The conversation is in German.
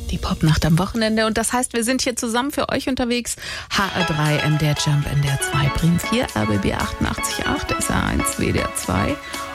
Die Popnacht am Wochenende. Und das heißt, wir sind hier zusammen für euch unterwegs. HR3, MDR Jump, NDR 2, Bremen 4, RBB 88.8, SR1, WDR 2